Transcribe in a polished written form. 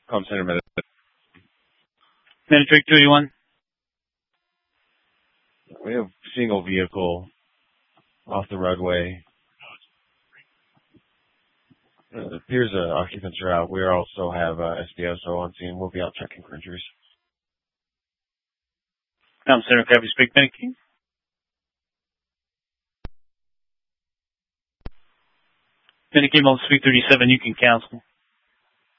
Com Center Medic. Medic 281. We have single vehicle off the roadway. It appears occupants are out. We also have SDSO on scene. We'll be out checking for injuries. Com Center, copy. Speak, Medic. Medic, email speak 37. You can cancel.